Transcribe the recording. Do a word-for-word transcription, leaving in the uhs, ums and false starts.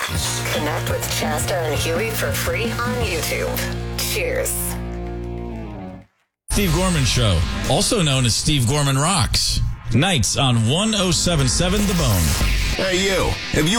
Connect with Shasta and Huey for free on YouTube. Cheers. Steve Gorman Show, also known as Steve Gorman Rocks. Nights on one oh seven point seven The Bone. Hey, you. Have you